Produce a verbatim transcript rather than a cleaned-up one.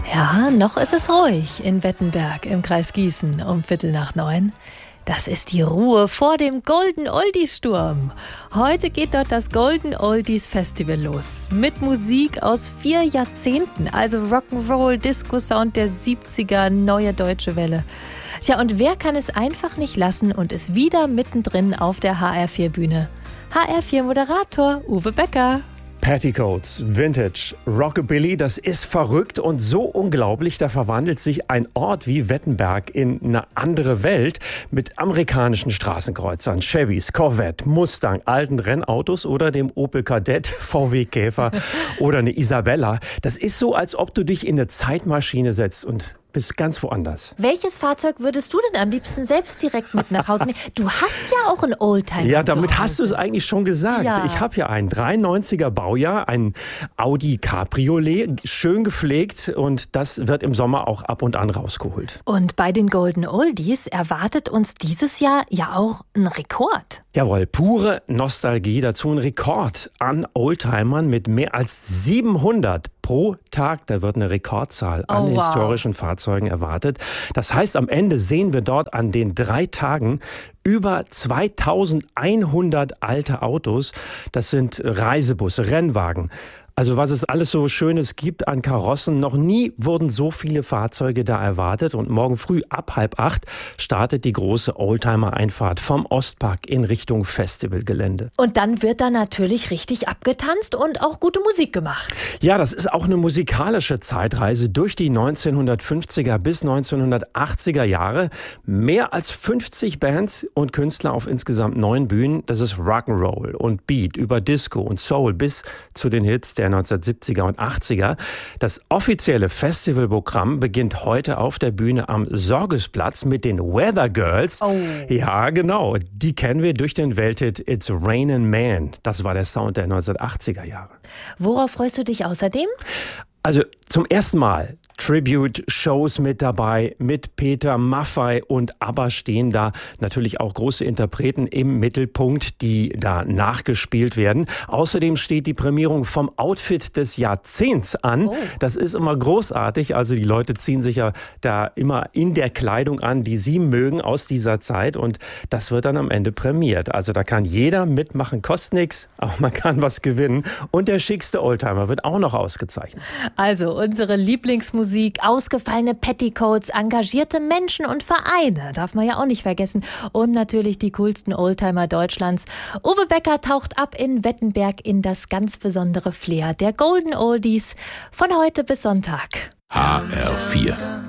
Ja, noch ist es ruhig in Wettenberg im Kreis Gießen um Viertel nach neun. Das ist die Ruhe vor dem Golden Oldies Sturm. Heute geht dort das Golden Oldies Festival los. Mit Musik aus vier Jahrzehnten, also Rock'n'Roll, Disco-Sound der siebziger, neue deutsche Welle. Tja, und wer kann es einfach nicht lassen und ist wieder mittendrin auf der H R vier Bühne? H R vier Moderator Uwe Becker. Petticoats, Vintage, Rockabilly, das ist verrückt und so unglaublich. Da verwandelt sich ein Ort wie Wettenberg in eine andere Welt mit amerikanischen Straßenkreuzern, Chevys, Corvette, Mustang, alten Rennautos oder dem Opel Kadett, V W Käfer oder eine Isabella. Das ist so, als ob du dich in eine Zeitmaschine setzt und bist ganz woanders. Welches Fahrzeug würdest du denn am liebsten selbst direkt mit nach Hause nehmen? Du hast ja auch einen Oldtimer. Ja, damit hast du es eigentlich schon gesagt. Ja. Ich habe ja einen dreiundneunziger Baujahr, einen Audi Cabriolet, schön gepflegt, und das wird im Sommer auch ab und an rausgeholt. Und bei den Golden Oldies erwartet uns dieses Jahr ja auch ein Rekord. Jawohl, pure Nostalgie, dazu ein Rekord an Oldtimern mit mehr als siebenhundert pro Tag. Da wird eine Rekordzahl an Oh, wow. historischen Fahrzeugen erwartet. Das heißt, am Ende sehen wir dort an den drei Tagen über zweitausendeinhundert alte Autos. Das sind Reisebusse, Rennwagen. Also was es alles so Schönes gibt an Karossen. Noch nie wurden so viele Fahrzeuge da erwartet. Und morgen früh ab halb acht startet die große Oldtimer-Einfahrt vom Ostpark in Richtung Festivalgelände. Und dann wird da natürlich richtig abgetanzt und auch gute Musik gemacht. Ja, das ist auch eine musikalische Zeitreise durch die neunzehnhundertfünfziger bis neunzehnhundertachtziger Jahre. Mehr als fünfzig Bands und Künstler auf insgesamt neun Bühnen. Das ist Rock'n'Roll und Beat über Disco und Soul bis zu den Hits der neunzehnhundertsiebziger und achtziger. Das offizielle Festivalprogramm beginnt heute auf der Bühne am Sorgesplatz mit den Weather Girls. Oh. Ja, genau. Die kennen wir durch den Welthit It's Rainin' Man. Das war der Sound der neunzehnhundertachtziger Jahre. Worauf freust du dich außerdem? Also zum ersten Mal Tribute-Shows mit dabei, mit Peter Maffay und ABBA stehen da. Natürlich auch große Interpreten im Mittelpunkt, die da nachgespielt werden. Außerdem steht die Prämierung vom Outfit des Jahrzehnts an. Oh. Das ist immer großartig. Also die Leute ziehen sich ja da immer in der Kleidung an, die sie mögen aus dieser Zeit. Und das wird dann am Ende prämiert. Also da kann jeder mitmachen, kostet nichts, aber man kann was gewinnen. Und der schickste Oldtimer wird auch noch ausgezeichnet. Also unsere Lieblingsmusik, ausgefallene Petticoats, engagierte Menschen und Vereine, darf man ja auch nicht vergessen. Und natürlich die coolsten Oldtimer Deutschlands. Uwe Becker taucht ab in Wettenberg in das ganz besondere Flair der Golden Oldies von heute bis Sonntag. H R vier